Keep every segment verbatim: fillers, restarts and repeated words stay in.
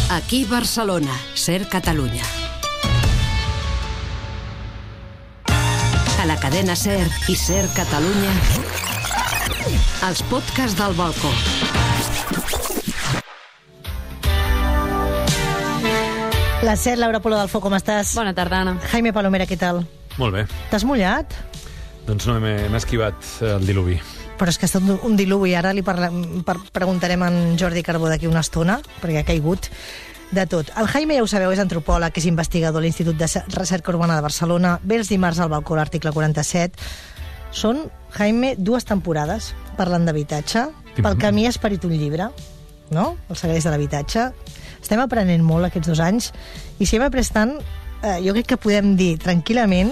Aquí Barcelona, Ser Catalunya. A la cadena Ser i Ser Catalunya, els podcasts del balcó. La Ser, Laura Polo del Foc, com estàs? Bona tarda, Anna. Jaime Palomera, què tal? Molt bé. T'has mullat? Doncs no, m'he esquivat el diluvi. Però és que ha estat un diluvi. Ara li parla, per, preguntarem a en Jordi Carbó d'aquí una estona, perquè ha caigut de tot. El Jaime, ja ho sabeu, és antropòleg, és investigador a l'Institut de Recerca Urbana de Barcelona. Ve els dimarts al balcó, l'article quaranta-set. Són, Jaime, dues temporades parlant d'habitatge. Pel camí ha esperit un llibre, no? Els secrets de l'habitatge. Estem aprenent molt aquests dos anys i si hem après tant, eh, jo crec que podem dir tranquil·lament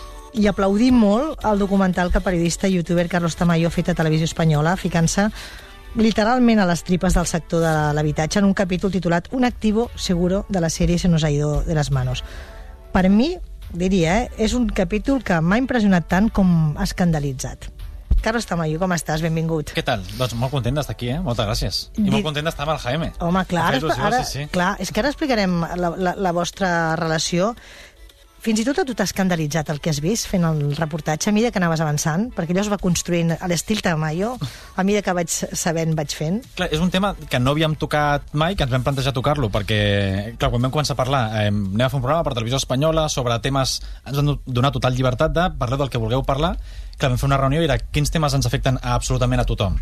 i aplaudir molt el documental que el periodista i youtuber Carlos Tamayo ha fet a Televisió Espanyola, ficant-se literalment a les tripes del sector de l'habitatge en un capítol titulat Un activo seguro de la sèrie Se nos ha ido de las manos. Per mi, diria, eh, és un capítol que m'ha impressionat tant com ha escandalitzat. Carlos Tamayo, com estàs? Benvingut. Què tal? Doncs molt content d'estar aquí, eh? Moltes gràcies. I Di... molt content d'estar amb el Jaime. Home, clar, ara, ara, sí, sí. clar, és que ara explicarem la, la, la vostra relació. Fins i tot a tu t'ha escandalitzat el que has vist fent el reportatge a mesura que anaves avançant, perquè allò es va construint a l'estil Tamayo, a mesura que vaig sabent, vaig fent. Clar, és un tema que no havíem tocat mai, que ens vam plantejar tocar-lo, perquè, clar, quan vam començar a parlar, eh, anem a fer un programa per Televisió Espanyola sobre temes, ens han donat total llibertat de parlar del que vulgueu parlar. Clar, vam fer una reunió i era quins temes ens afecten a absolutament a tothom.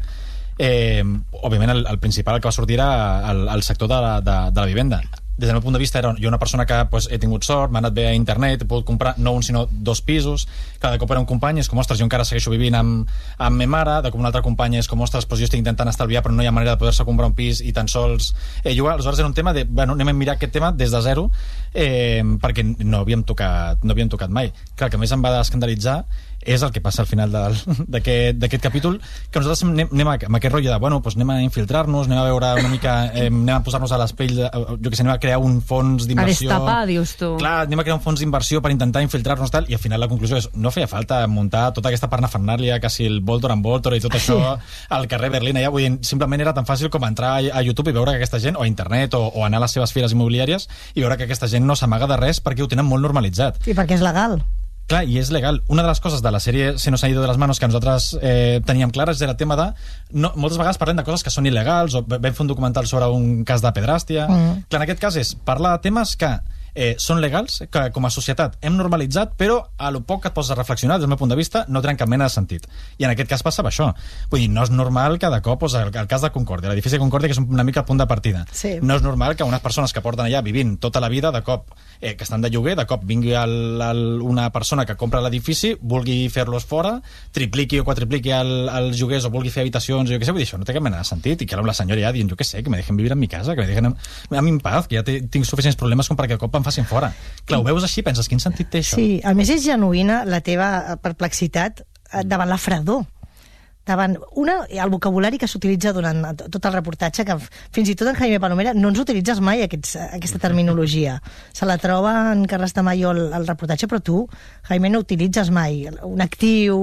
Eh, òbviament, el, el principal el que va sortir era el, el sector de la, de, de la vivenda. Des del meu punt de vista, era jo una persona que pues, he tingut sort, m'ha anat bé a internet, he pogut comprar no un sinó dos pisos, cada cop era un company, és com, ostres, jo encara segueixo vivint amb, amb ma mare, de com un altre company és com, ostres, pues, jo estic intentant estalviar però no hi ha manera de poder-se comprar un pis i tan sols eh, jugar. Aleshores era un tema de, bueno, anem a mirar aquest tema des de zero eh, perquè no havíem tocat no havíem tocat mai. Clar, el que més em va escandalitzar és el que passa al final d'aquest capítol, que nosaltres anem, anem a, amb aquest rotllo de, bueno, doncs anem a infiltrar-nos, anem a veure una mica, eh, anem a posar-nos a l'espell, jo que sé, anem a crear un fons d'inversió. A destapar, dius tu. Clar, anem a crear un fons d'inversió per intentar infiltrar-nos tal, i al final la conclusió és, no feia falta muntar tota aquesta parnafernàlia, quasi el Voltor en Voltor i tot això al carrer Berlín allà, vull dir, simplement era tan fàcil com entrar a YouTube i veure que aquesta gent, o a internet, o, o anar a les seves fires immobiliàries, i veure que aquesta gent no s'amaga de res perquè ho tenen molt normalitzat. I perquè és legal. Clar, i és legal. Una de les coses de la sèrie Se nos ha ido de las manos que nosaltres eh, teníem clares era el tema de... No, moltes vegades parlem de coses que són il·legals, o vam fer un documental sobre un cas de pedràstia. Mm. Clar, en aquest cas és parlar de temes que eh, són legals, que com a societat hem normalitzat, però a lo poc que et poses a reflexionar, des del meu punt de vista, no tenen cap mena de sentit. I en aquest cas passava això. Vull dir, no és normal que de cop, el, el cas de Concòrdia, l'edifici de Concòrdia, que és una mica el punt de partida. Sí. No és normal que unes persones que porten allà vivint tota la vida, de cop, eh, que estan de lloguer, de cop vingui el, el, una persona que compra l'edifici, vulgui fer-los fora, tripliqui o quadripliqui el, els lloguers o vulgui fer habitacions, jo què sé, vull dir, això no té cap mena de sentit. I que la senyora ja dient, jo què sé, que me dejen vivir en mi casa, que me dejen a mi en paz, que ja tinc suficients problemes com perquè de cop em facin fora. Clar, ho veus així, penses, quin sentit té això? Sí, a més és genuïna la teva perplexitat davant la fredor. Davant una, el vocabulari que s'utilitza durant tot el reportatge, que fins i tot en Jaime Palomera no ens utilitzes mai aquests, aquesta terminologia. Se la troba en Carles Tamayo el, el reportatge, però tu, Jaime, no utilitzes mai un actiu,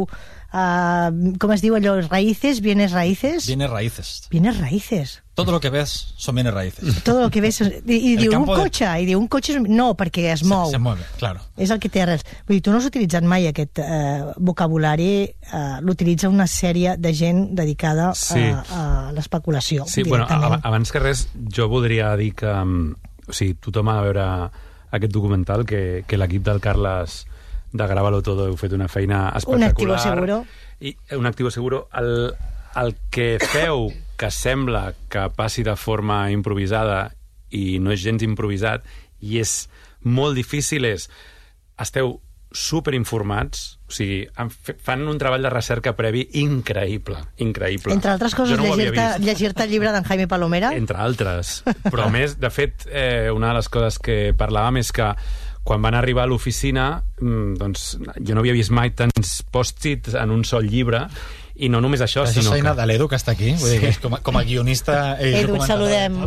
uh, com es diu allò, raíces, bienes raíces? Bienes raíces. Bienes raíces. Todo lo que ves son bienes raíces. Todo lo que ves... I, i diu un cotxe, de... i diu un cotxe... No, perquè es mou. Se, se mueve, claro. És el que té arrels. Vull dir, tu no has utilitzat mai aquest eh, vocabulari, eh, l'utilitza una sèrie de gent dedicada sí. a, a l'especulació. Sí, bueno, abans que res, jo voldria dir que o sigui, tothom ha de veure aquest documental, que, que l'equip del Carles de Grábalo Todo heu fet una feina espectacular. Un activo seguro. I, un activo seguro. El, el que feu que sembla que passi de forma improvisada i no és gens improvisat i és molt difícil és esteu superinformats, o sigui, fan un treball de recerca previ increïble, increïble. Entre altres coses, no llegir-te llegir el llibre d'en Jaime Palomera? Entre altres. Però a més, de fet, eh, una de les coses que parlàvem és que quan van arribar a l'oficina, doncs jo no havia vist mai tants post-its en un sol llibre. I no només això, això sinó que... Això és que... de l'Edu, que està aquí. Vull dir, com, a, com a guionista... Edu, et saludem.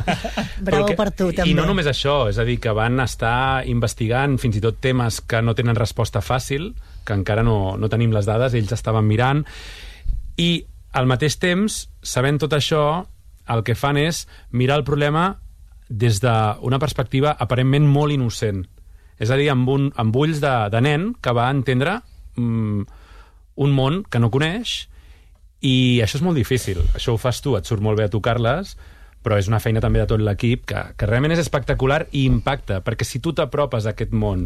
Bravo que... per tu, també. I no només això, és a dir, que van estar investigant fins i tot temes que no tenen resposta fàcil, que encara no, no tenim les dades, ells estaven mirant, i al mateix temps, sabent tot això, el que fan és mirar el problema des d'una perspectiva aparentment molt innocent. És a dir, amb, un, amb ulls de, de nen que va entendre mm, un món que no coneix, i això és molt difícil. Això ho fas tu, et surt molt bé a tu, Carles, però és una feina també de tot l'equip que, que realment és espectacular i impacta, perquè si tu t'apropes a aquest món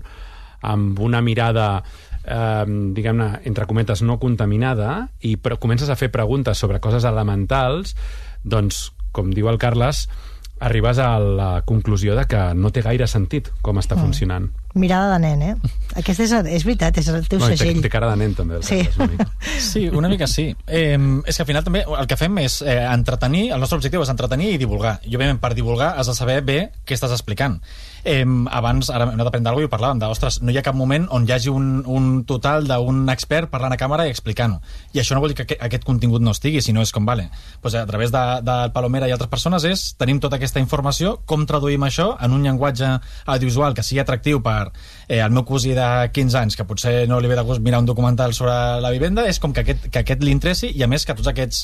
amb una mirada, eh, diguem-ne, entre cometes, no contaminada, i però comences a fer preguntes sobre coses elementals, doncs, com diu el Carles, arribes a la conclusió de que no té gaire sentit com està funcionant. Mirada de nen, eh? Aquesta és, és veritat, és el teu no, segell. Té, té cara de nen, també, el sí. Carles, una mica. Sí, una mica sí. Eh, és que al final també el que fem és eh, entretenir, el nostre objectiu és entretenir i divulgar. I, òbviament, per divulgar has de saber bé què estàs explicant. Eh, abans, ara hem d'aprendre alguna cosa i parlàvem de, ostres, no hi ha cap moment on hi hagi un, un total d'un expert parlant a càmera i explicant-ho. I això no vol dir que aquest, aquest contingut no estigui, sinó és com, vale, pues a través de, de Palomera i altres persones és, tenim tota aquesta informació, com traduïm això en un llenguatge audiovisual que sigui atractiu per eh, el meu cosí de quinze anys, que potser no li ve de gust mirar un documental sobre la vivenda, és com que aquest, que aquest li interessi, i a més que tots aquests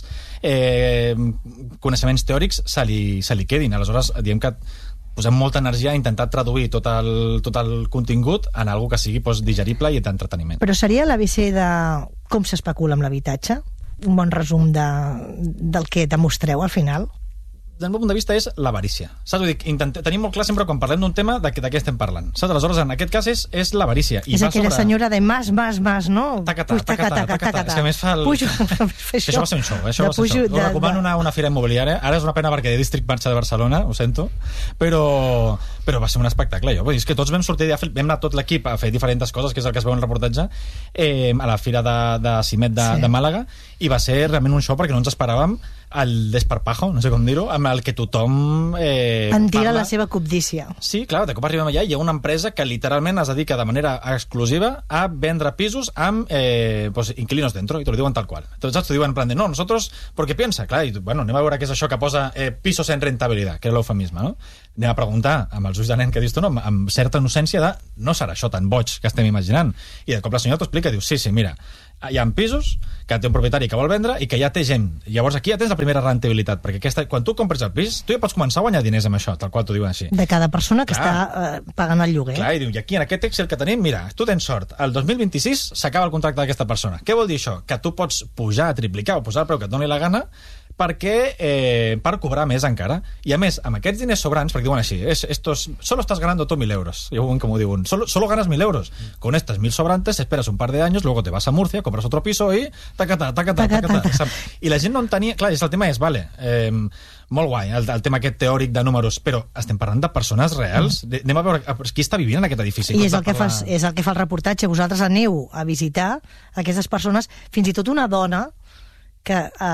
eh, coneixements teòrics se li, se li quedin. Aleshores, diem que posem molta energia a intentar traduir tot el, tot el contingut en algo que sigui pues, digerible i d'entreteniment. Però seria l'A B C de com s'especula amb l'habitatge? Un bon resum de, del que demostreu al final? Del meu punt de vista és l'avarícia. Saps? Vull dir, intentem, tenim molt clar sempre quan parlem d'un tema de, de què estem parlant. Saps? Aleshores, en aquest cas és, és l'avarícia. És aquella sobre... senyora de mas, mas, mas, no? Tacatà, tacatà, tacatà. És que a més fa el... Pujo, això va ser un show, eh? Això va ser pujo, show. Us recomano una, una fira immobiliària. Ara és una pena perquè de District marxa de Barcelona, ho sento, però, però va ser un espectacle, jo. Vull dir, és que tots vam sortir, de, vam anar tot l'equip a fer diferents coses, que és el que es veu en el reportatge, eh, a la fira de, de Cimet de, sí. de Màlaga, i va ser realment un show perquè no ens esperàvem el desparpajo, no sé com dir-ho, amb el que tothom eh, en tira parla. La seva cobdícia. Sí, clar, de cop arribem allà i hi ha una empresa que literalment es dedica de manera exclusiva a vendre pisos amb eh, pues, inquilinos dentro, i te lo diuen tal qual. Entonces te diuen en plan de, no, nosotros, porque piensa, clar, i tu, bueno, anem a veure què és això que posa eh, pisos en rentabilitat, que és l'eufemisme, no? Anem a preguntar amb els ulls de nen que dius tu, no, amb, amb certa innocència de, no serà això tan boig que estem imaginant. I de cop la senyora t'ho explica, diu, sí, sí, mira, hi ha pisos que té un propietari que vol vendre i que ja té gent. Llavors aquí ja tens la primera rentabilitat, perquè aquesta, quan tu compres el pis, tu ja pots començar a guanyar diners amb això, tal qual t'ho diuen així. De cada persona que clar. Està eh, pagant el lloguer. Clar, i diu, i aquí en aquest Excel que tenim, mira, tu tens sort, el dos mil vint-i-sis s'acaba el contracte d'aquesta persona. Què vol dir això? Que tu pots pujar, triplicar o posar el preu que et doni la gana perquè, eh, per cobrar més encara. I a més, amb aquests diners sobrants, perquè diuen així, es, estos, solo estás ganando tú mil euros. I com ho diuen, solo, solo ganas mil euros. Con estas mil sobrantes esperas un par de años, luego te vas a Murcia, compras otro piso y tacata, tacata, tacata. tacata. I la gent no entenia... Clar, el tema és, vale, eh, molt guai, el, el tema aquest teòric de números, però estem parlant de persones reals. Mm. Anem a veure qui està vivint en aquest edifici. I és el, que fa, és el que fa el reportatge. Vosaltres aneu a visitar aquestes persones, fins i tot una dona que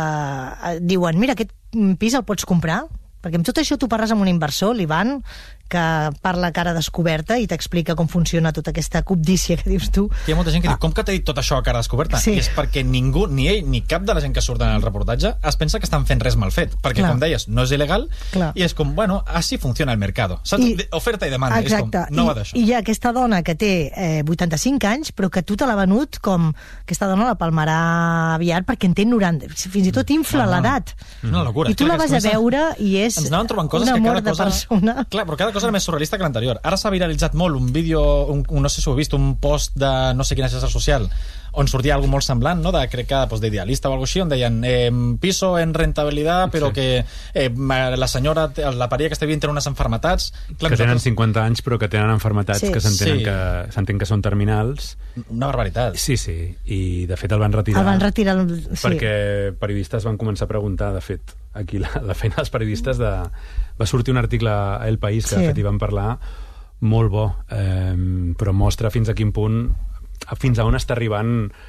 eh, diuen, mira, aquest pis el pots comprar? Perquè amb tot això tu parles amb un inversor, l'Ivan, que parla a cara descoberta i t'explica com funciona tota aquesta cobdícia que dius tu. Hi ha molta gent que ah. diu, com que t'ha dit tot això a cara descoberta? Sí. I és perquè ningú, ni ell, ni cap de la gent que surt en el reportatge es pensa que estan fent res mal fet. Perquè, clar. Com deies, no és il·legal. Clar. I és com, bueno, així funciona el mercado. Saps? I, oferta i demanda. Exacte. És com, no va d'això. I hi ha aquesta dona que té eh, vuitanta-cinc anys, però que tu te l'ha venut com aquesta dona la palmarà aviat perquè en té noranta. Fins i tot infla ah, l'edat. Una locura. I tu la vas a veure i és ens anaven trobant coses un que amor cada cosa... de persona. Clar, però cada cosa era més surrealista que l'anterior. Ara s'ha viralitzat molt un vídeo, un, un, no sé si ho heu vist, un post de no sé quina xarxa social on sortia algo molt semblant, no? De, crec que pues, d'Idealista o alguna cosa així, on deien eh, piso en rentabilitat, però sí. que eh, la senyora, la parella que està vivint té unes enfermetats. Clar, que tenen cinquanta anys però que tenen enfermetats sí. que s'entenen sí. que, s'entén que són terminals. Una barbaritat. Sí, sí, i de fet el van retirar. El van retirar, sí. Perquè periodistes van començar a preguntar, de fet, aquí la, la feina dels periodistes de... va sortir un article a El País que sí. de fet hi van parlar molt bo, eh, però mostra fins a quin punt, fins a on està arribant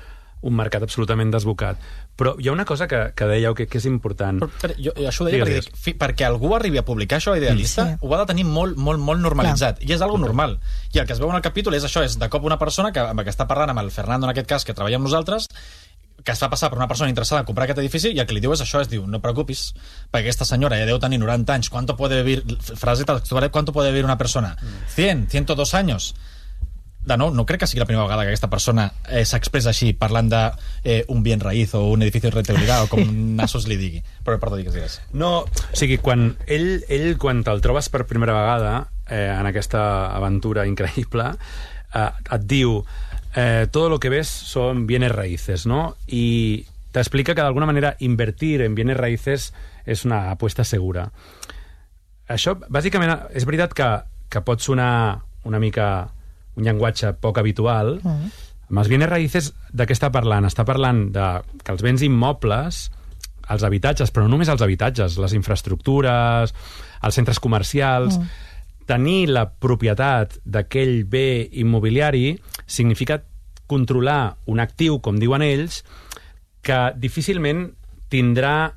un mercat absolutament desbocat. Però hi ha una cosa que, que dèieu que, que és important. Però, però, jo, això ho deia perquè, dic, fi, perquè algú arribi a publicar això a Idealista, sí. ho ha de tenir molt, molt, molt normalitzat. Clar. I és algo normal. I el que es veu en el capítol és això, és de cop una persona que, amb que està parlant amb el Fernando, en aquest cas, que treballa amb nosaltres, que es fa passar per una persona interessada en comprar aquest edifici i el que li diu és això, es diu, no preocupis, perquè aquesta senyora ja deu tenir noranta anys, ¿cuánto puede vivir, frase textual, ¿cuánto puede vivir una persona? cien, ciento dos años. de nou, no crec que sigui la primera vegada que aquesta persona eh, s'expressa així, parlant de eh, un bien raíz o un edifici rente obligado, com Nassos li digui. Però, perdó, digues, digues. No, o sigui, quan ell, ell quan te'l trobes per primera vegada eh, en aquesta aventura increïble, eh, et diu eh, todo lo que ves son bienes raíces, ¿no? I t'explica que d'alguna manera invertir en bienes raíces és una apuesta segura. Això, bàsicament, és veritat que, que pot sonar una mica un llenguatge poc habitual. Mm. Amb els bienes raíces, de què està parlant? Està parlant de que els béns immobles, els habitatges, però no només els habitatges, les infraestructures, els centres comercials... Mm. Tenir la propietat d'aquell bé immobiliari significa controlar un actiu, com diuen ells, que difícilment tindrà...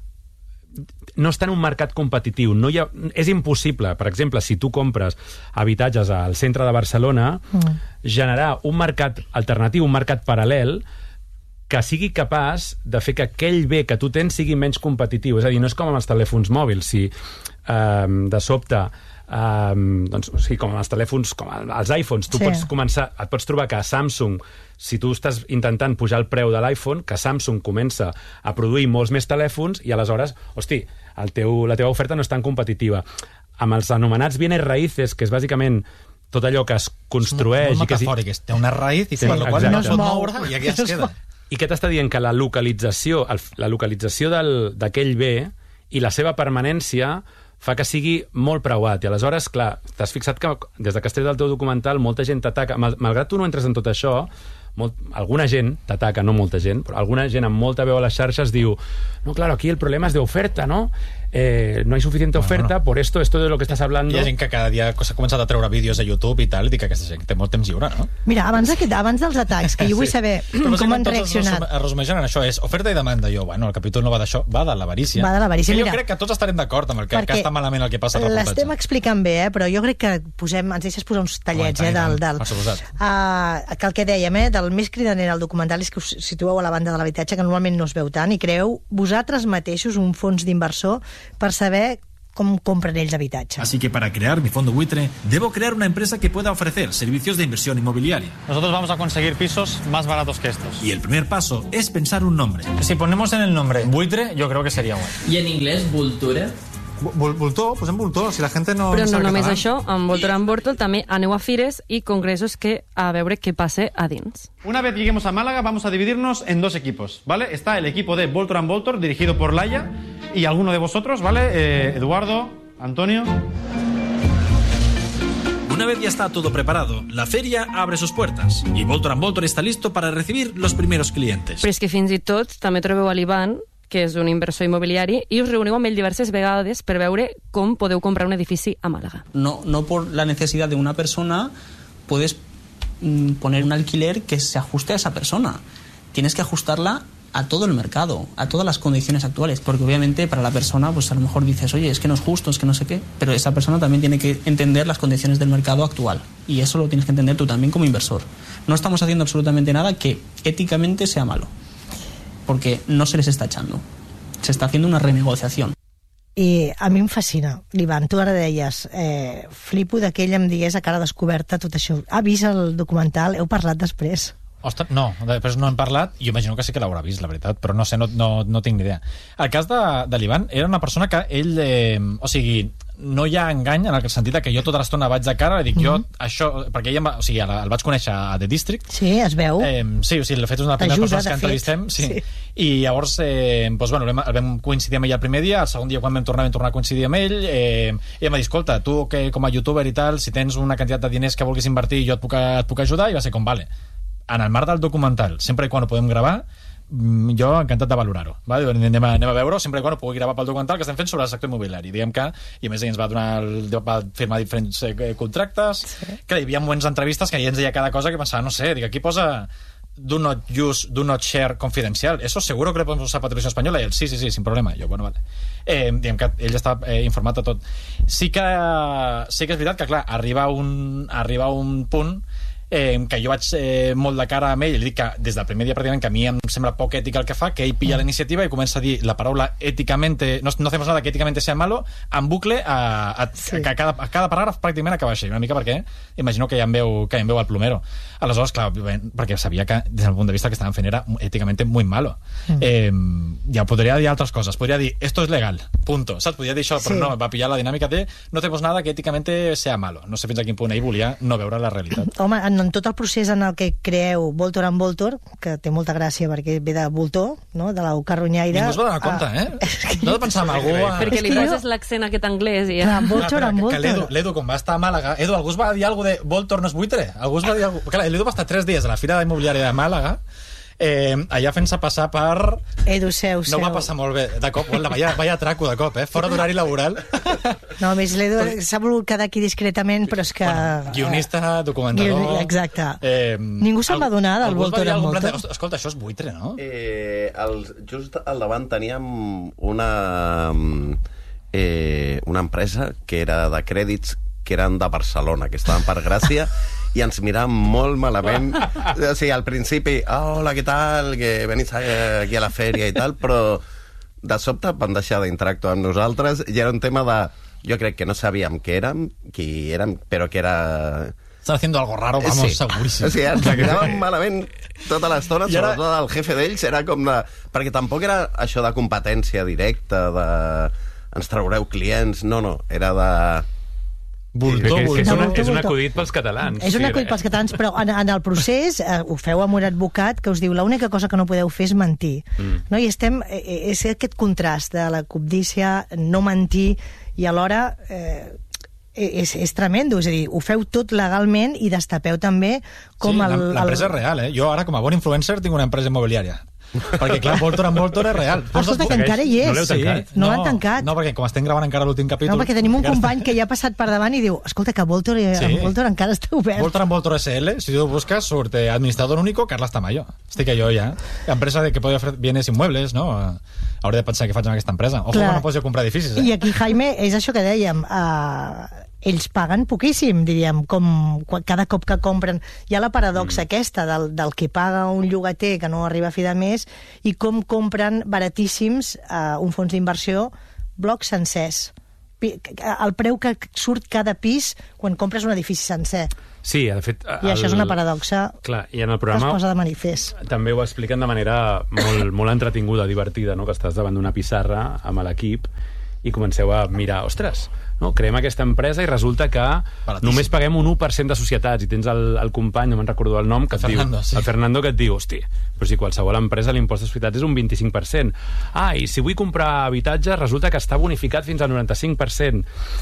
no està en un mercat competitiu. No hi ha... És impossible, per exemple, si tu compres habitatges al centre de Barcelona, mm. generar un mercat alternatiu, un mercat paral·lel, que sigui capaç de fer que aquell bé que tu tens sigui menys competitiu. És a dir, no és com amb els telèfons mòbils. Si eh, de sobte... Um, doncs, o sigui, com els telèfons, com els iPhones, tu sí. pots començar, et pots trobar que Samsung, si tu estàs intentant pujar el preu de l'iPhone, que Samsung comença a produir molts més telèfons i aleshores, hosti, el teu, la teva oferta no és tan competitiva. Amb els anomenats bienes raíces, que és bàsicament tot allò que es construeix... Molt metafòric, és, té una raïz i sí, per la qual no es pot moure i aquí es queda. I què t'està dient? Que la localització, el, la localització d'aquell bé i la seva permanència fa que sigui molt preuat. I aleshores, clar, t'has fixat que des que has tret el teu documental molta gent t'ataca. Mal, malgrat tu no entres en tot això, molt, alguna gent t'ataca, no molta gent, però alguna gent amb molta veu a les xarxes diu no, claro, aquí el problema es de oferta, ¿no? Eh, no hay suficiente oferta, no, no. por esto, esto de lo que estás hablando... Hi ha gent que cada dia s'ha començat a treure vídeos a YouTube i tal, i dic que aquesta gent té molt temps lliure, no? Mira, abans, aquest, abans dels atacs, que jo vull saber sí. com han reaccionat. Es resumeixen en això, és oferta i demanda. Jo, bueno, el capítol no va d'això, va de l'avarícia. Va de l'avarícia, mira. Jo crec que tots estarem d'acord amb el que, que està malament el que passa al reportatge. L'estem explicant bé, eh? Però jo crec que posem, ens deixes posar uns tallets, oh, eh? Del, del, uh, que el que dèiem, eh? Del més cridaner al documental és que us situeu a la banda de l'habitatge, que normalment no es veu tant, i creeu vosaltres mateixos un fons d'inversor per saber cómo compran ellos habitatge. Así que para crear mi fondo buitre, debo crear una empresa que pueda ofrecer servicios de inversión inmobiliaria. Nosotros vamos a conseguir pisos más baratos que estos. Y el primer paso es pensar un nombre. Si ponemos en el nombre buitre, yo creo que sería bueno. ¿Y en inglés, vulture? Voltor, posem Voltor, si la gent no... Però no, no només català. Això, amb Voltor and Bortol també aneu a fires i congressos que a veure què passa a dins. Una vez lleguemos a Málaga, vamos a dividirnos en dos equipos, ¿vale? Está el equipo de Voltor and Voltor, dirigido por Laia, y alguno de vosotros, ¿vale? Eh, Eduardo, Antonio... Una vez ya está todo preparado, la feria abre sus puertas y Voltor and Voltor está listo para recibir los primeros clientes. Però és que fins i tot també trobeu a l'Ivan, que és un inversor immobiliari, i us reuniu amb ell diverses vegades per veure com podeu comprar un edifici a Màlaga. No, no por la necesidad de una persona puedes mm, poner un alquiler que se ajuste a esa persona. Tienes que ajustarla a todo el mercado, a todas las condiciones actuales, porque obviamente para la persona pues a lo mejor dices, oye, es que no es justo, es que no sé qué, pero esa persona también tiene que entender las condiciones del mercado actual, y eso lo tienes que entender tú también como inversor. No estamos haciendo absolutamente nada que éticamente sea malo, porque no se les está echando, se está haciendo una renegociación. I a mi em fascina, l'Ivan, tu ara deies eh, flipo que ell em digués a cara descoberta tot això. Ha vist el documental? Heu parlat després? Ostres, no, després no hem parlat, jo imagino que sí que l'haurà vist, la veritat, però no sé, no, no, no tinc ni idea. El cas de, de l'Ivan era una persona que ell, eh, o sigui, no hi ha engany en el sentit que jo tota l'estona vaig de cara i dic, mm -hmm. jo, això, perquè ell, o sigui, el vaig conèixer a The District. Sí, es veu. Eh, sí, o sigui, de fet és una de les primeres persones que entrevistem. Sí. sí. I llavors, eh, doncs, bueno, vam, vam coincidir amb ell el primer dia, el segon dia quan vam tornar, vam tornar a coincidir amb ell, eh, i em va dir, escolta, tu que com a youtuber i tal, si tens una quantitat de diners que vulguis invertir, jo et puc, et puc ajudar, i va ser com, vale. En el marc del documental, sempre i quan ho podem gravar, jo encantat de valorar-ho, vale? anem, a, anem a veure-ho sempre i quan ho pugui gravar pel documental que estem fent sobre el sector immobiliari, diguem que, i a més ell ens va donar el, va firmar diferents eh, contractes, sí. que hi havia moments d'entrevistes que ell ens deia cada cosa que pensava, no sé, dic, aquí posa do not use, do not share confidencial, eso seguro que le podemos usar para Televisión Espanyola, i ell, sí, sí, sí, sin problema, jo, bueno, vale. Eh, diguem que ell està eh, informat de tot. Sí que, sí que és veritat que, clar, arriba un, arriba un punt eh, que jo vaig eh, molt de cara amb ell i li dic que des del primer dia pràcticament que a mi em sembla poc ètic el que fa, que ell pilla mm. la iniciativa i comença a dir la paraula éticamente, no, no hacemos nada que éticamente sea malo, en bucle a, a, sí. a, cada, a cada paràgraf pràcticament acaba així, una mica perquè imagino que ja em veu, que ja em veu el plomero. Aleshores, clar, perquè sabia que des del punt de vista que estaven fent era éticamente muy malo. Mm. Eh, ja podria dir altres coses, podria dir esto es legal, punto, saps? Podria dir això, però sí. no, va pillar la dinàmica de no hacemos nada que éticamente sea malo. No sé fins a quin punt ell volia no veure la realitat. Home, en, en tot el procés en el que creeu Voltor en Voltor, que té molta gràcia perquè ve de Voltor, no? De la Carronyaire... Ningú es va donar compte, eh? Uh, no he de pensar en algú... A... Perquè li poses jo... l'accent aquest anglès i ja... Clar, Voltor en Voltor. L'Edu, l'Edu, com va estar a Màlaga... Edu, algú es va dir alguna de Voltor no és buitre? Algú es va dir alguna... Clar, l'Edu va estar tres dies a la Fira Immobiliària de Màlaga, eh, allà fent-se passar per... Edu, seu, seu. No va passar molt bé, de cop. Hola, vaya, vaya atraco de cop, eh? Fora d'horari laboral. No, a més, l'Edu s'ha volgut quedar aquí discretament, però és que... Bueno, guionista, documentador... Exacte. Eh, Ningú se'n va donar del Voltor en Voltor. De, escolta, això és buitre, no? Eh, el, just al davant teníem una, eh, una empresa que era de crèdits que eren de Barcelona, que estaven per Gràcia, i ens miraven molt malament. O sigui, al principi, oh, hola, què tal, que venís aquí a la fèria i tal, però de sobte van deixar d'interactuar amb nosaltres i era un tema de... Jo crec que no sabíem què érem, qui érem, però que era... Estava haciendo algo raro, vamos, sí. seguríssim. O sigui, ens miraven malament tota l'estona, ara... sobretot el jefe d'ells, era com de... Perquè tampoc era això de competència directa, de... ens traureu clients, no, no, era de... Voltor, que, que és, una, és un acudit pels catalans. És un acudit pels catalans, però en, en el procés eh, ho feu amb un advocat que us diu l'única cosa que no podeu fer és mentir. Mm. No? I estem, eh, és aquest contrast de la cobdícia, no mentir, i alhora eh, és, és tremendo, és a dir, ho feu tot legalment i destapeu també com sí, el... l'empresa el... és real, eh? Jo ara, com a bon influencer, tinc una empresa immobiliària. Perquè, clar, Voltor en Voltor és real. Escolta, que encara hi és. No l'heu tancat? Sí. No, no l'han tancat. No, perquè com estem gravant encara l'últim capítol... No, perquè tenim un company que ja ha passat per davant i diu, escolta, que Voltor, sí. en Voltor encara està obert. Voltor en Voltor S L, si tu busques, surt eh, administrador único Carles Tamayo. Estic jo ja. Empresa de que podria fer bienes inmuebles, no? Hauré de pensar què faig amb aquesta empresa. Ojo, clar, que no pots comprar edificis, eh? I aquí, Jaime, és això que dèiem... Uh, ells paguen poquíssim, diríem, com cada cop que compren. Hi ha la paradoxa mm. aquesta del, del que paga un llogater que no arriba a fi de mes i com compren baratíssims uh, un fons d'inversió blocs sencers. El preu que surt cada pis quan compres un edifici sencer. Sí, de fet... I el... això és una paradoxa Clar, i en el programa que es posa de manifest. També ho expliquen de manera molt, molt entretinguda, divertida, no? Que estàs davant d'una pissarra amb l'equip i comenceu a mirar, ostres, no, creem aquesta empresa i resulta que Baratíssim. només paguem un u per cent de societats i tens el, el company, no me'n recordo el nom, que el et Fernando, diu, sí. el Fernando que et diu, hosti, però si qualsevol empresa l'impost de societats és un vint-i-cinc per cent. Ah, i si vull comprar habitatge resulta que està bonificat fins al noranta-cinc per cent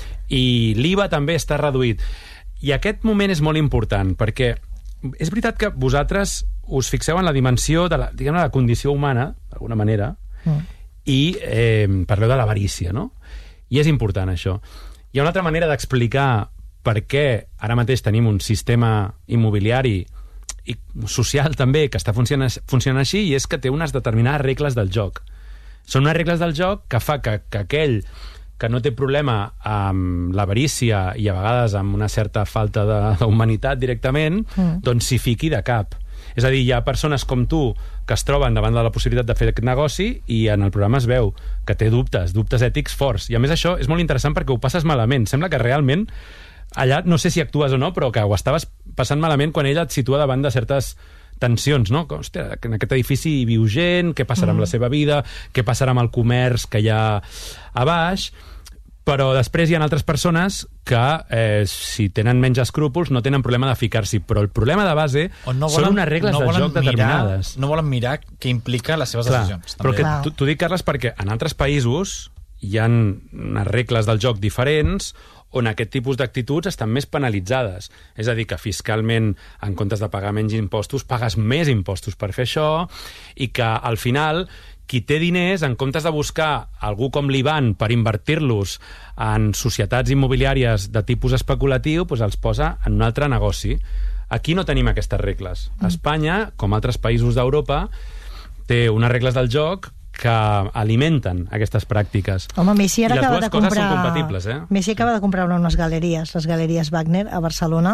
i l'I V A també està reduït. I aquest moment és molt important perquè és veritat que vosaltres us fixeu en la dimensió de la, diguem, la condició humana, d'alguna manera, mm. i eh, parleu de l'avarícia, no? I és important això. Hi ha una altra manera d'explicar per què ara mateix tenim un sistema immobiliari i social també que està funcionant, funcionant així, i és que té unes determinades regles del joc. Són unes regles del joc que fa que, que aquell que no té problema amb l'avarícia i a vegades amb una certa falta d'humanitat directament, mm. doncs s'hi fiqui de cap. És a dir, hi ha persones com tu que es troben davant de la possibilitat de fer aquest negoci i en el programa es veu que té dubtes, dubtes ètics forts. I a més això és molt interessant perquè ho passes malament. Sembla que realment allà, no sé si actues o no, però que ho estaves passant malament quan ella et situa davant de certes tensions, no? Hòstia, en aquest edifici hi viu gent, què passarà mm. amb la seva vida, què passarà amb el comerç que hi ha a baix... Però després hi ha altres persones que, eh, si tenen menys escrúpols, no tenen problema de ficar-s'hi. Però el problema de base no volen, són unes regles no del joc mirar, determinades. No volen mirar què implica les seves Clar, decisions. Però també. que t'ho dic, Carles, perquè en altres països hi ha unes regles del joc diferents on aquest tipus d'actituds estan més penalitzades. És a dir, que fiscalment, en comptes de pagar menys impostos, pagues més impostos per fer això, i que al final qui té diners, en comptes de buscar algú com l'Ivan per invertir-los en societats immobiliàries de tipus especulatiu, doncs els posa en un altre negoci. Aquí no tenim aquestes regles. Mm. Espanya, com altres països d'Europa, té unes regles del joc que alimenten aquestes pràctiques. Home, Messi ara acaba de comprar... I les dues coses són compatibles, eh? Messi acaba de comprar unes galeries, les galeries Wagner, a Barcelona.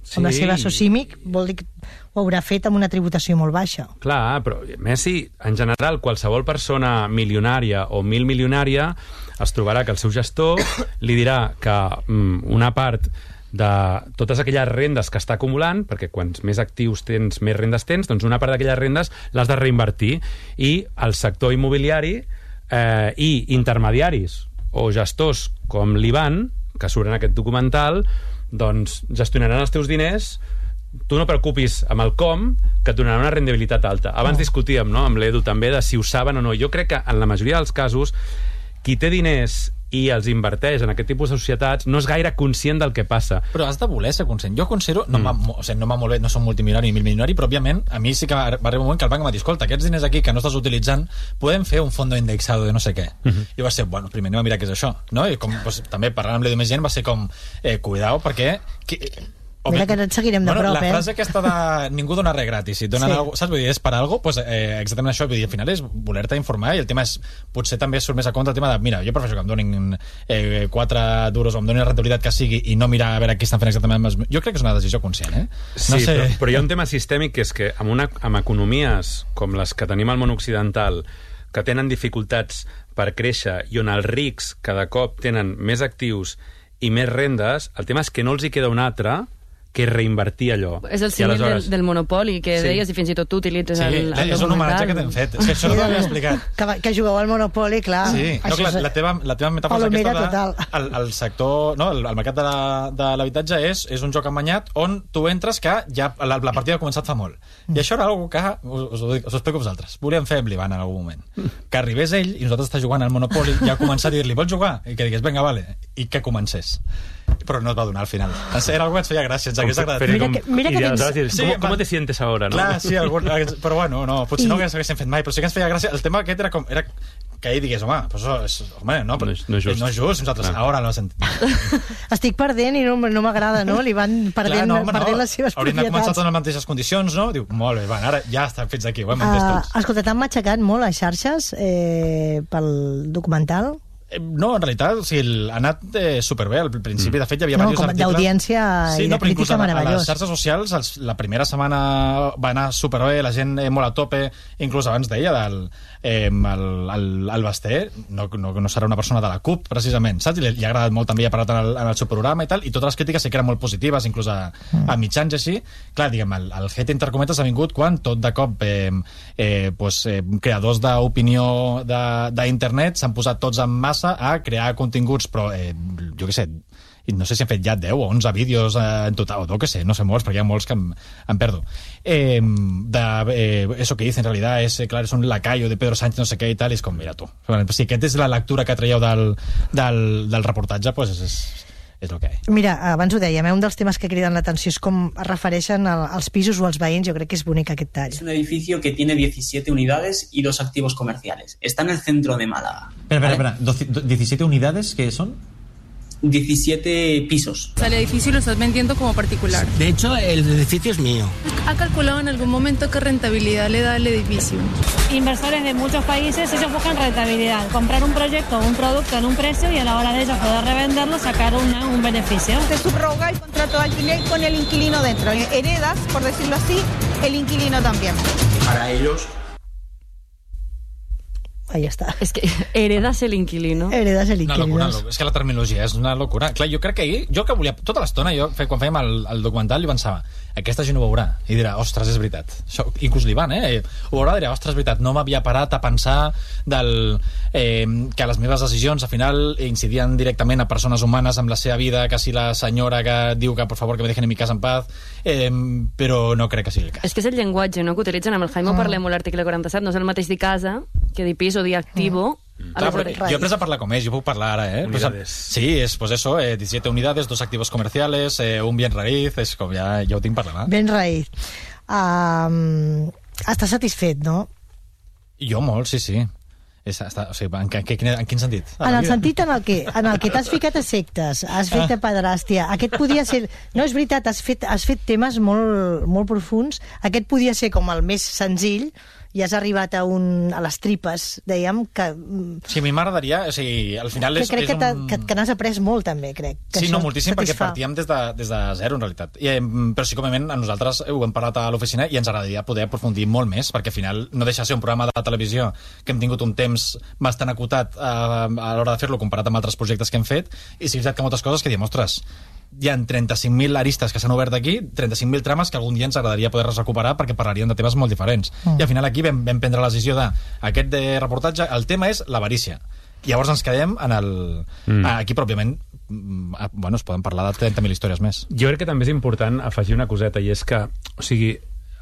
amb la seva socimic, vol dir que ho haurà fet amb una tributació molt baixa. Clar, però Messi, en general, qualsevol persona milionària o mil milionària es trobarà que el seu gestor li dirà que mm, una part de totes aquelles rendes que està acumulant, perquè quants més actius tens, més rendes tens, doncs una part d'aquelles rendes l'has de reinvertir, i el sector immobiliari eh, i intermediaris o gestors com l'Ivan, que surt en aquest documental, doncs gestionaran els teus diners. Tu no preocupis amb el com, que et donarà una rendibilitat alta. Abans oh. discutíem, no?, amb l'Edu també, de si ho saben o no. Jo crec que en la majoria dels casos qui té diners i els inverteix en aquest tipus de societats no és gaire conscient del que passa. Però has de voler ser conscient. Jo considero, no mm. va, o sigui, no m'ha molt bé, no som multimilionari ni milmilionari, però òbviament a mi sí que va arribar un moment que el banc em va dir, escolta, aquests diners aquí que no estàs utilitzant, podem fer un fondo indexado de no sé què. Mm-hmm. I va ser, bueno, primer anem a mirar què és això, no? I com, doncs, també parlant amb l'Edu més gent va ser com, eh, cuidao, perquè... Que, Mira que et seguirem de bueno, prop, la eh? frase aquesta de ningú dona res gratis, si et donen Sí. algo, saps? Vull dir, és per algo, pues, eh, exactament això, vull dir, al final és voler-te informar, i el tema és, potser també surt més a compte el tema de, mira, jo prefereixo que em donin eh, quatre duros o em donin la rentabilitat que sigui i no mirar a veure què estan fent exactament. Jo crec que és una decisió conscient, eh? Sí, no sé... però, però hi ha un tema sistèmic, que és que amb, una, amb economies com les que tenim al món occidental, que tenen dificultats per créixer i on els rics cada cop tenen més actius i més rendes, el tema és que no els hi queda un altre que reinvertir allò. És el símil aleshores... del, del monopoli, que sí. deies, i fins i tot tu utilitzes sí, el, el és un homenatge que t'hem fet. És que això no t'ho havia explicat. Que, que jugueu al Monopoli, clar. Sí, no, clar, la, teva, la teva metàfora és aquesta de, el, el sector, no, el, el mercat de la- de l'habitatge és, és un joc emanyat on tu entres que ja la, la partida ha començat fa molt. I això era una cosa que, us, us, ho dic, us ho explico a vosaltres, volíem fer amb l'Ivan en algun moment. Que arribés ell i nosaltres està jugant al Monopoli i ja començar a dir-li, vols jugar? I que digués, vinga, vale. I que comencés. Però no et va donar al final. Era algo que ens feia gràcia, ens hagués agradat. Mira que, mira que tens... Dir, Sí, ¿Cómo, ¿Cómo va- te sientes ahora? No? Clar, sí, algun, però bueno, no, potser I- no ens haguéssim fet mai, però sí que ens feia gràcia. El tema aquest era com... Era que ell digués, home, pues això és, home, no, però, No és- no és just. no és just, nosaltres, Clar. ara no sentim. Estic perdent i no, no m'agrada, no? Li van perdent, Clar, no, home, perdent no. les seves Hauríem de començar propietats. en les mateixes condicions, no? Diu, molt bé, van, ara ja està, fins aquí, ho hem entès Uh, tots. escolta, t'han matxacat molt les xarxes eh, pel documental? Eh, No, en realitat, o sigui, el- ha anat eh, superbé. Al principi, de fet, hi havia No, diversos com articles... d'audiència i de però inclús crítica a, a meravellós. les xarxes socials, els, la primera setmana va anar superbé, la gent eh, molt a tope, inclús abans deia, del, eh, el, el, el Basté, no, no, no serà una persona de la CUP, precisament, saps? I li, li ha agradat molt, també ha parlat en el, en el seu programa i tal, i totes les crítiques sí que eren molt positives, inclús a, a mitjans i així. Clar, diguem, el, el hate entre cometes ha vingut quan tot de cop eh, eh, pues, eh, creadors d'opinió de- d'internet s'han posat tots en massa a crear continguts, però eh, jo què sé, i no sé si han fet ja deu o onze vídeos eh, en total, o no, que sé, no sé molts, perquè hi ha molts que em, em perdo. Eh, de, eh, eso que dice en realidad es, eh, claro, es un lacayo de Pedro Sánchez, no sé què i tal, i és com, mira tu. Si aquesta és la lectura que traieu del, del, del reportatge, pues és, és, és el que hi ha. Mira, abans ho dèiem, eh? Un dels temes que criden l'atenció és com es refereixen al, als pisos o als veïns. Jo crec que és bonic aquest tall. Es un edificio que tiene diecisiete unidades y dos activos comerciales. Está en el centro de Málaga. Espera, espera, espera. ¿diecisiete unidades qué son? diecisiete pisos. O sea, el edificio lo estás vendiendo como particular. De hecho, el edificio es mío. ¿Ha calculado en algún momento qué rentabilidad le da el edificio? Inversores de muchos países, ellos buscan rentabilidad, comprar un proyecto o un producto en un precio y a la hora de ellos poder revenderlo, sacar una, un beneficio. Se subroga el contrato de alquiler con el inquilino dentro. Heredas, por decirlo así, el inquilino también. Para ellos... Ahí està. És que heredas el inquilino. Heredas el Una inquilino. locura, és que la terminologia és una locura. Clar, jo crec que ahir, jo que volia, tota l'estona, jo, fe- quan fèiem el, el documental, jo pensava, aquesta gent ho veurà, i dirà, ostres, és veritat. Això, inclús l'Ivan, eh? Ho veurà, dirà, ostres, és veritat, no m'havia parat a pensar del, eh, que les meves decisions, al final, incidien directament a persones humanes amb la seva vida, quasi la senyora que diu que, por favor, que me dejen en mi casa en paz, eh, però no crec que sigui el cas. És que és el llenguatge, no?, que utilitzen. Amb el Jaime ho parlem molt a l'article quaranta-set, no és el mateix dir casa que dir pis o dir activo. Clar, però jo he après a parlar com és, jo puc parlar ara, eh? Pues, Unidades. sí, és pues eso, eh, diecisiete unidades, dos activos comerciales, eh, un bien raíz, és com ja, ja ho tinc parlat. Ben raït. Um, estàs satisfet, no? Jo molt, sí, sí. És, està, o sigui, en, en, en, en quin sentit? A En la el vida. sentit en el que, en el que t'has ficat a sectes, has fet a pederàstia, aquest podia ser... No, és veritat, has fet, has fet temes molt, molt profuns, aquest podia ser com el més senzill, i has arribat a, un, a les tripes, dèiem, que... Sí, a mi m'agradaria, o sigui, al final que és... crec és que, un... que, que n'has après molt, també, crec. Que Sí, això no, moltíssim, satisfà. perquè partíem des de, des de zero, en realitat. I, eh, però sí, com a mínim, a nosaltres ho hem parlat a l'oficina i ens agradaria poder aprofundir molt més, perquè al final no deixa de ser un programa de televisió que hem tingut un temps bastant acotat eh, a l'hora de fer-lo comparat amb altres projectes que hem fet, i sí, és veritat que moltes coses que diem, ostres, hi ha trenta-cinc mil aristes que s'han obert aquí, trenta-cinc mil trames que algun dia ens agradaria poder recuperar perquè parlarien de temes molt diferents. Mm. I al final aquí vam, vam prendre la decisió de aquest de reportatge, el tema és l'avarícia. Llavors ens quedem en el... Mm. Aquí, però, òbviament, bueno, es poden parlar de trenta mil històries més. Jo crec que també és important afegir una coseta, i és que, o sigui,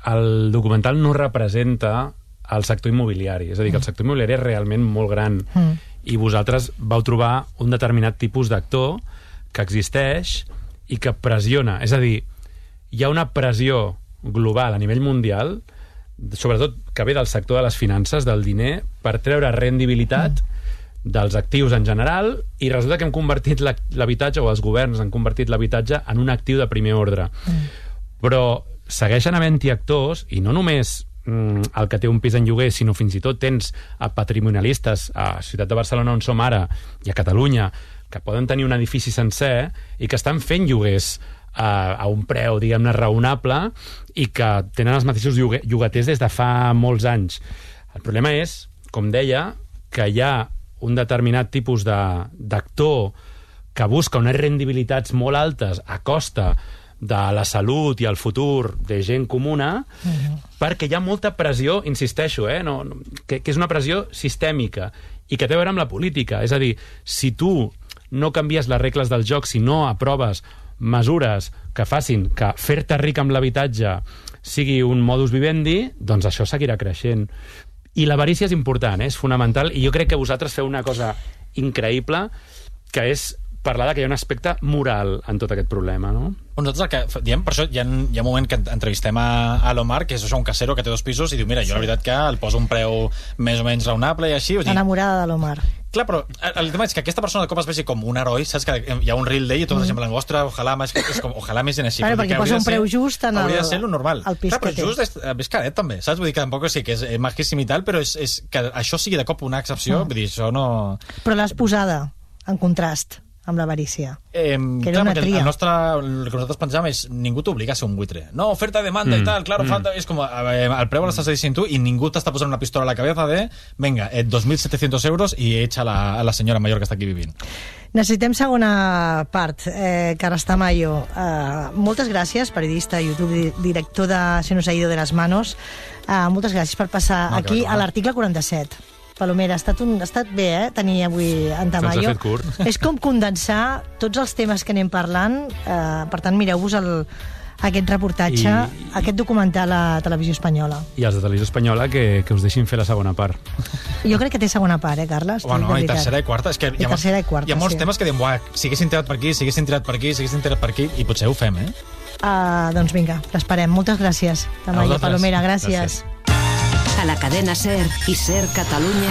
el documental no representa el sector immobiliari. És a dir, que el sector immobiliari és realment molt gran. Mm. I vosaltres vau trobar un determinat tipus d'actor que existeix i que pressiona. És a dir, hi ha una pressió global a nivell mundial, sobretot que ve del sector de les finances, del diner, per treure rendibilitat mm. dels actius en general, i resulta que hem convertit l'habitatge, o els governs han convertit l'habitatge en un actiu de primer ordre. Mm. Però segueixen havent-hi actors, i no només mm, el que té un pis en lloguer, sinó fins i tot tens a patrimonialistes a Ciutat de Barcelona, on som ara, i a Catalunya, que poden tenir un edifici sencer i que estan fent lloguers a, a un preu, diguem-ne, raonable, i que tenen els mateixos llogue, llogaters des de fa molts anys. El problema és, com deia, que hi ha un determinat tipus d'actor que busca unes rendibilitats molt altes a costa de la salut i el futur de gent comuna, uh-huh. perquè hi ha molta pressió, insisteixo, eh, no, no, que, que és una pressió sistèmica i que té a veure amb la política. És a dir, si tu no canvies les regles del joc, si no aproves mesures que facin que fer-te ric amb l'habitatge sigui un modus vivendi, doncs això seguirà creixent. I l'avarícia és important, eh? És fonamental, i jo crec que vosaltres feu una cosa increïble, que és parlar que hi ha un aspecte moral en tot aquest problema, no? Nosaltres el que diem, per això hi ha, hi ha un moment que entrevistem a, a l'Omar, que és això, un casero que té dos pisos, i diu, mira, jo la veritat que el poso un preu més o menys raonable i així. O sigui, enamorada de l'Omar. Clar, però el tema és que aquesta persona de cop es vegi com un heroi, saps que hi ha un reel d'ell i tot, mm. exemple, ostres, ojalà més, és com, ojalà més gent així. Claro, perquè posa un preu ser, just en el, hauria de ser lo normal. El pis. Clar, però just és, és caret també, saps? Vull dir que tampoc sí que és majíssim i tal, però és, és que això sigui de cop una excepció, mm. vull dir, això no... Però l'has posada en contrast amb l'avarícia. Eh, que era clar, una tria. El, nostre, el que nosaltres pensam és ningú t'obliga a ser un buitre. No, oferta, demanda mm. i tal, claro, mm. falta, és com eh, el preu l'estàs dient tu i ningú t'està posant una pistola a la cabeza de venga, eh, dos mil setecientos euros i echa la, a la senyora mayor que està aquí vivint. Necessitem segona part. Eh, Carles Tamayo, eh, moltes gràcies, periodista, YouTube, director de Se nos ha ido de las manos. Eh, moltes gràcies per passar no, aquí a l'article quaranta-set. Palomera, ha estat, un, ha estat bé, eh, tenir avui en Tamayo. Se'ns ha fet curt. És com condensar tots els temes que anem parlant. Eh, per tant, mireu-vos el, aquest reportatge, I, aquest documental a Televisió Espanyola. I els de Televisió Espanyola que, que us deixin fer la segona part. Jo crec que té segona part, eh, Carles? Bueno, i tercera i quarta. És que hi ha, tercera i quarta, hi ha molts sí. temes que diem, buah, si haguessin tirat per aquí, si haguessin tirat per aquí, si haguessin tirat per aquí, i potser ho fem, eh? Uh, doncs vinga, l'esperem. Moltes gràcies, Tamayo. Palomera, gràcies. gràcies. A la cadena SER i SER Catalunya,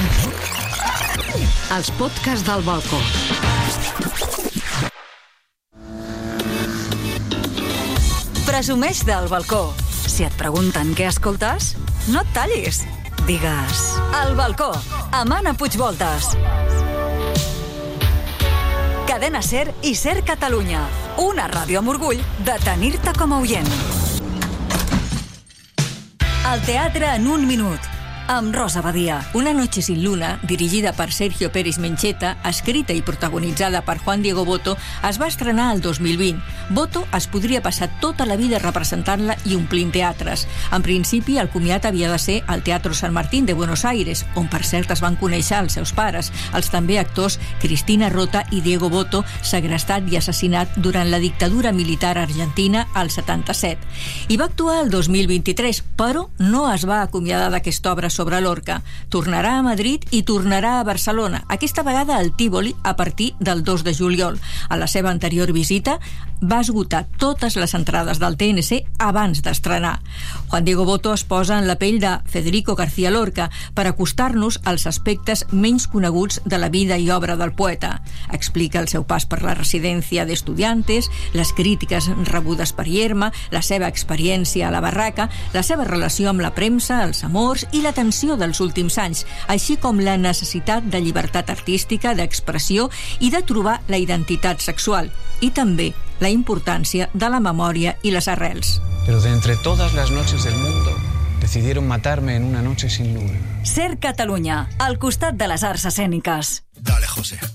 els podcasts del balcó. Presumeix del balcó. Si et pregunten què escoltes, no et tallis. Digues, al balcó, amb Anna Puigvoltes. Cadena SER i SER Catalunya, una ràdio amb orgull de tenir-te com a oient. El teatre en un minut, amb Rosa Badia. Una noche sin luna, dirigida per Sergio Pérez Mencheta, escrita i protagonitzada per Juan Diego Botto, es va estrenar el dos mil vint. Botto es podria passar tota la vida representant-la i omplint teatres. En principi, el comiat havia de ser al Teatro San Martín de Buenos Aires, on per cert es van conèixer els seus pares, els també actors Cristina Rota i Diego Botto, segrestat i assassinat durant la dictadura militar argentina al setanta-set. I va actuar el dos mil vint-i-tres, però no es va acomiadar d'aquesta obra sobre Lorca. Tornarà a Madrid i tornarà a Barcelona, aquesta vegada al Tívoli a partir del dos de juliol. A la seva anterior visita va esgotar totes les entrades del T N C abans d'estrenar. Juan Diego Botto es posa en la pell de Federico García Lorca per acostar-nos als aspectes menys coneguts de la vida i obra del poeta. Explica el seu pas per la residència d'estudiantes, les crítiques rebudes per Yerma, la seva experiència a la barraca, la seva relació amb la premsa, els amors i la també l'expansió dels últims anys, així com la necessitat de llibertat artística, d'expressió i de trobar la identitat sexual, i també la importància de la memòria i les arrels. Pero de entre todas las noches del mundo, decidieron matarme en una noche sin luna. Ser Catalunya, al costat de les arts escèniques. Dale, José.